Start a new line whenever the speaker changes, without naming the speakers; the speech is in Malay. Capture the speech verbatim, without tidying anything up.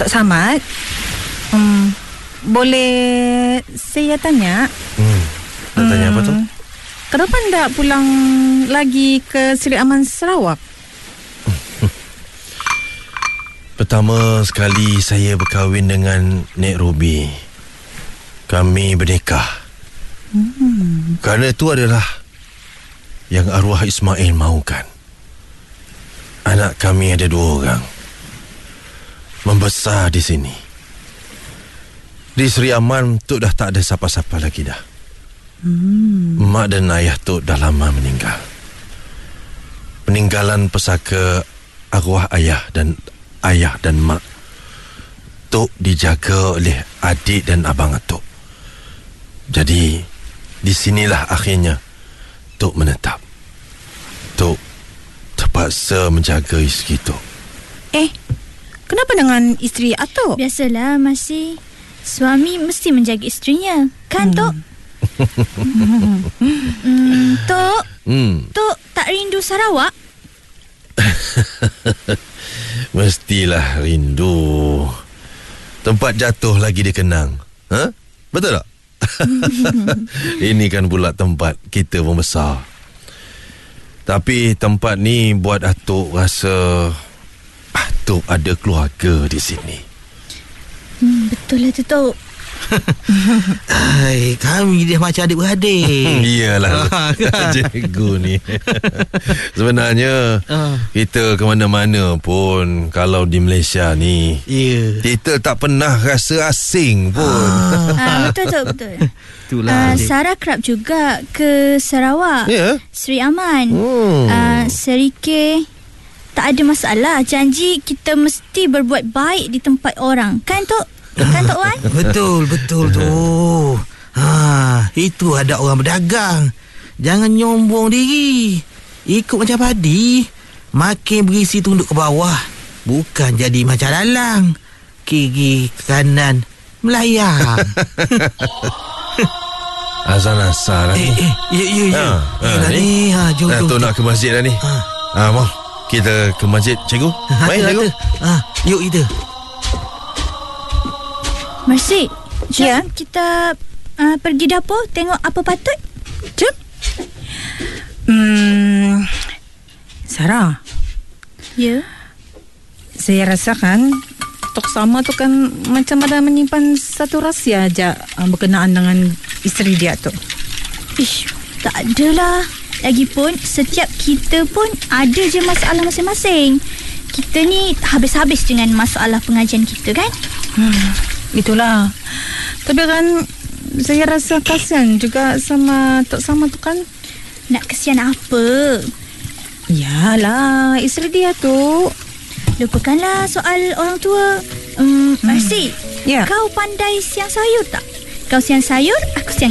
Tok Samad, um, boleh saya tanya?
Hmm. Nak tanya hmm, apa tu?
Kenapa tak pulang lagi ke Seri Aman Sarawak?
Pertama sekali saya berkahwin dengan Nek Ruby. Kami bernikah. Hmm. Kerana itu adalah yang arwah Ismail mahukan. Anak kami ada dua orang. Membesar di sini. Di Seri Aman Tok dah tak ada siapa-siapa lagi dah. Hmm. Mak dan ayah Tok dah lama meninggal. Peninggalan pesaka arwah ayah dan ayah dan mak Tok dijaga oleh adik dan abang Tok. Jadi di sinilah akhirnya Tok menetap. Tok terpaksa menjaga isteri Tok.
Eh, kenapa dengan isteri Atok?
Biasalah, masih suami mesti menjaga isterinya. Kan, hmm. Tok? hmm, Tok, hmm. Tok tak rindu Sarawak?
Mestilah rindu. Tempat jatuh lagi dikenang. Ha? Betul tak? Ini kan pula tempat kita membesar. Tapi tempat ni buat Atuk rasa Atuk ada keluarga di sini.
Hmm, betul lah tu, Tok.
Hai, kami dia macam adik-beradik.
Iyalah cikgu ni. Sebenarnya uh. kita ke mana-mana pun, kalau di Malaysia ni, yeah, kita tak pernah rasa asing pun.
uh. uh, Betul tu, betul. Uh, Sarah kerap juga ke Sarawak, yeah, Seri Aman, hmm. uh, Serikir. Tak ada masalah. Janji kita mesti berbuat baik di tempat orang. Kan, Tok? Kan, Tok Wan?
Betul, betul tu. Ha, itu ada orang berdagang. Jangan nyombong diri. Ikut macam padi. Makin berisi tunduk ke bawah. Bukan jadi macam lalang. Kiri kanan melayang.
Azan asar lah
ni. Eh, eh, ya, ya, ya. Ha, ha, ya ni. Ha, jom, jom.
Tok nak ke masjid dah ni. Ha, ha mau. Kita ke masjid, cikgu. Baik, cikgu.
Ha, yuk kita.
Mercy, jom ya, kita uh, pergi dapur tengok apa patut.
Jom. Hmm, Sarah.
Ya.
Saya rasakan Tok Sama tu kan macam ada menyimpan satu rahsia aja uh, berkenaan dengan isteri dia tu.
Ish, tak adalah. Lagipun setiap kita pun ada je masalah masing-masing. Kita ni habis-habis dengan masalah pengajian kita, kan?
Hmm, itulah. Tapi kan saya rasa kasihan juga sama Tok Sama tu kan.
Nak kasihan apa?
Yalah, isteri dia tu.
Lupakanlah soal orang tua. um, Mercy,
yeah,
kau pandai siang sayur tak? Kau siang sayur, aku siang